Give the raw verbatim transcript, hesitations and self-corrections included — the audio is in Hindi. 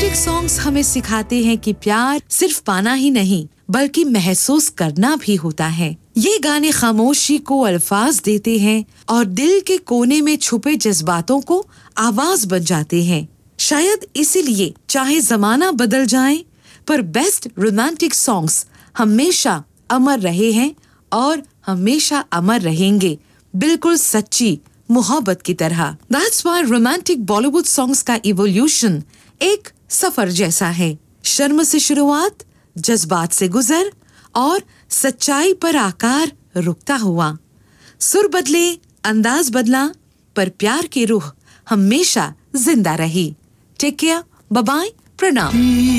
रोमांटिक सॉन्ग्स हमें सिखाते हैं कि प्यार सिर्फ पाना ही नहीं बल्कि महसूस करना भी होता है। ये गाने खामोशी को अल्फाज देते हैं और दिल के कोने में छुपे जज्बातों को आवाज बन जाते हैं। शायद इसीलिए चाहे जमाना बदल जाए पर बेस्ट रोमांटिक सॉन्ग्स हमेशा अमर रहे हैं और हमेशा अमर रहेंगे, बिल्कुल सच्ची मोहब्बत की तरह। That's why romantic Bollywood songs का इवोल्यूशन एक सफर जैसा है। शर्म से शुरुआत, जज्बात से गुजर और सच्चाई पर आकार रुकता हुआ। सुर बदले, अंदाज बदला, पर प्यार की रूह हमेशा जिंदा रही। टेक केयर, बाय बाय, प्रणाम।